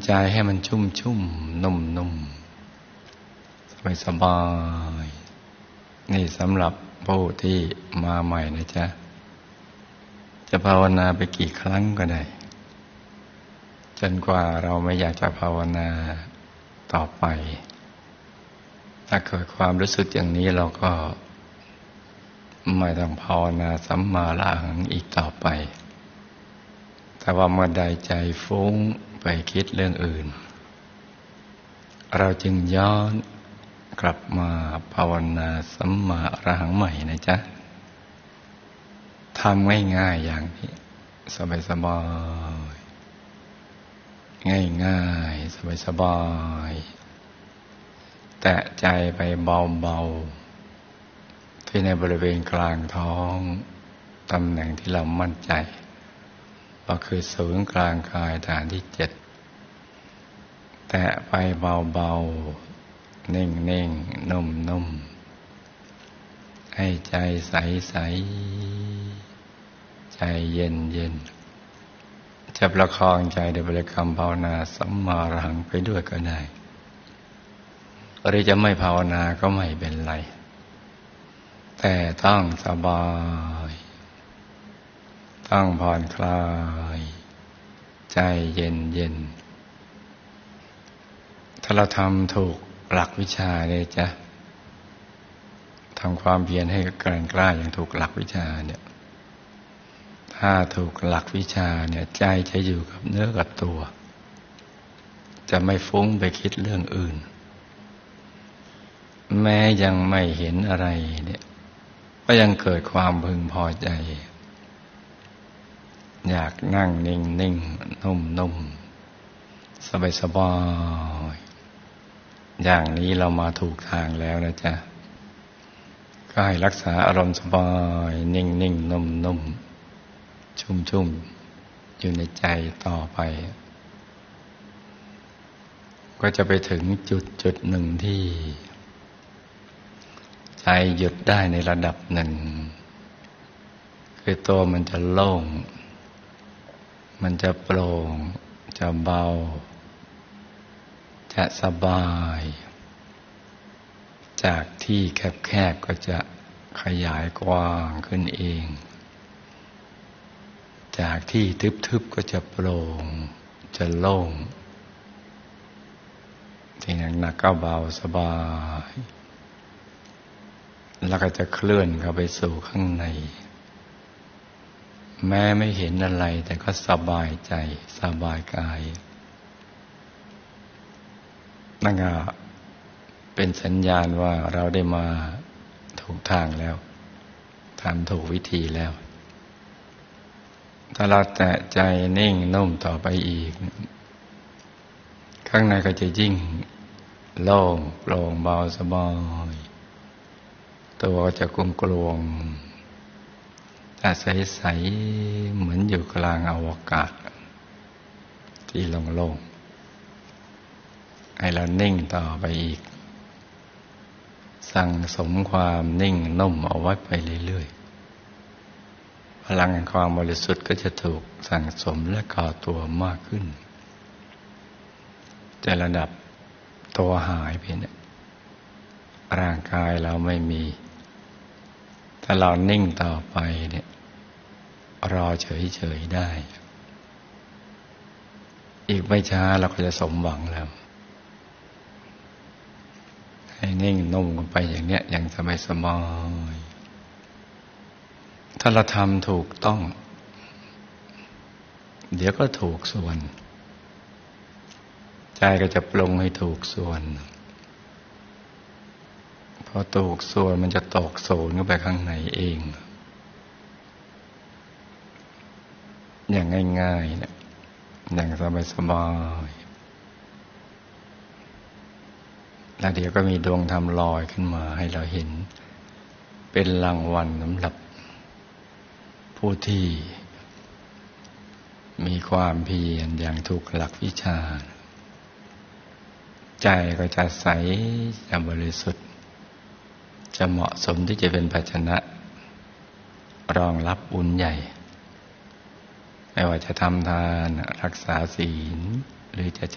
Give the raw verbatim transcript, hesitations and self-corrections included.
ใจให้มันชุ่มชุ่มนุ่มนุ่มสบายสบายนี่สำหรับผู้ที่มาใหม่นะจ๊ะจะภาวนาไปกี่ครั้งก็ได้จนกว่าเราไม่อยากจะภาวนาต่อไปถ้าเกิดความรู้สึกอย่างนี้เราก็ไม่ต้องภาวนาสัมมาอรหังอีกต่อไปแต่ว่าเมื่อใดใจฟุ้งไปคิดเรื่องอื่นเราจึงย้อนกลับมาภาวนาสัมมาอรหังใหม่นะจ๊ะทำง่ายๆอย่างนี้สบายๆง่ายๆสบายๆแตะใจไปเบาๆที่ในบริเวณกลางท้องตำแหน่งที่เรามั่นใจก็คือศูนย์กลางกายฐานที่เจ็ดแตะไปเบาๆนิ่งๆนุ่มๆให้ใจใสๆใจเย็นๆจะประคองใจด้วยบริกรรมภาวนาสัมมาอรหังไปด้วยก็ได้หรือจะไม่ภาวนาก็ไม่เป็นไรแต่ต้องสบายต้องผ่อนคลายใจเย็นๆถ้าเราทำถูกหลักวิชาเนี่ยจ๊ะทำความเพียรให้แกร่งกล้าอย่างถูกหลักวิชาเนี่ยถ้าถูกหลักวิชาเนี่ยใจจะอยู่กับเนื้อกับตัวจะไม่ฟุ้งไปคิดเรื่องอื่นแม้ยังไม่เห็นอะไรเนี่ยก็ยังเกิดความพึงพอใจอยากนั่งนิ่งนิ่งนุ่มนุ่มสบายสบายอย่างนี้เรามาถูกทางแล้วนะจ๊ะก็ให้รักษาอารมณ์สบายนิ่งนิ่งนุ่มนุ่มชุ่มชุ่มอยู่ในใจต่อไปก็จะไปถึงจุดจุดหนึ่งที่ใจหยุดได้ในระดับหนึ่งคือตัวมันจะโล่งมันจะโปร่งจะเบาจะสบายจากที่แคบๆก็จะขยายกว้างขึ้นเองจากที่ทึบๆก็จะโปร่งจะโล่งที่หนักๆก็เบาสบายแล้วก็จะเคลื่อนเข้าไปสู่ข้างในแม้ไม่เห็นอะไรแต่ก็สบายใจสบายกายนั่นก็เป็นสัญญาณว่าเราได้มาถูกทางแล้วทำถูกวิธีแล้วถ้าเราแตะใจนิ่งนุ่มต่อไปอีกข้างในก็จะยิ่งโล่งโปร่งเบาสบายตัวก็จะกลมกลวงแต่ใสๆเหมือนอยู่กลางอวกาศที่โล่งๆให้เรานิ่งต่อไปอีกสั่งสมความนิ่งนุ่มเอาไว้ไปเรื่อยๆพลังแห่งความบริสุทธิ์ก็จะถูกสั่งสมและก่อตัวมากขึ้นแต่ระดับตัวหายไปเนี่ยร่างกายเราไม่มีถ้าเรานิ่งต่อไปเนี่ยรอเฉยๆได้อีกไม่ช้าเราก็จะสมหวังแล้วให้นิ่งนุ่มกันไปอย่างเนี้ยอย่างสบายๆถ้าเราทำถูกต้องเดี๋ยวก็ถูกส่วนใจก็จะปรุงให้ถูกส่วนพอถูกส่วนมันจะตกศูนย์เข้าไปข้างในเองอย่างง่ายๆเนี่ยอย่างสบายๆแล้วเดี๋ยวก็มีดวงธรรมลอยขึ้นมาให้เราเห็นเป็นรางวัลสำหรับผู้ที่มีความเพียรอย่างถูกหลักวิชาใจก็จะใสจะบริสุทธิ์จะเหมาะสมที่จะเป็นภาชนะรองรับบุญใหญ่ไม่ว่าจะทำทานรักษาศีลหรือจะ